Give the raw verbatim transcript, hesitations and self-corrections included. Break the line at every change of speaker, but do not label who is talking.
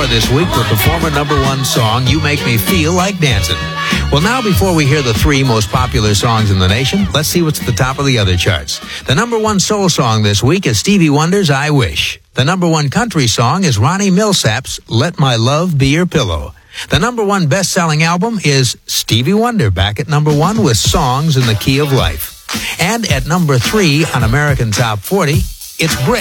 this week with the former number one song, You Make Me Feel Like Dancing. Well, now before we hear the three most popular songs in the nation, let's see what's at the top of the other charts. The number one soul song this week is Stevie Wonder's I Wish. The number one country song is Ronnie Millsap's Let My Love Be Your Pillow. The number one best-selling album is Stevie Wonder, back at number one with Songs in the Key of Life. And at number three on American Top forty, it's Brit.